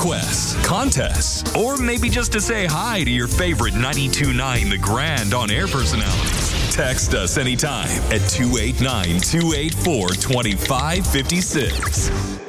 requests, contests, or maybe just to say hi to your favorite 92.9 The Grand on-air personalities. Text us anytime at 289-284-2556.